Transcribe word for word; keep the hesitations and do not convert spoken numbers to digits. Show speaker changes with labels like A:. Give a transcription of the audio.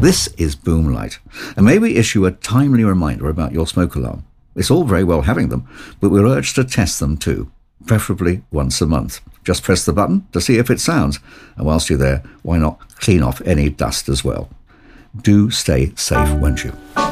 A: This is Boomlight, and may we issue a timely reminder about your smoke alarm. It's all very well having them, but we're urged to test them too, preferably once a month. Just press the button to see if it sounds, and whilst you're there, why not clean off any dust as well? Do stay safe, won't you?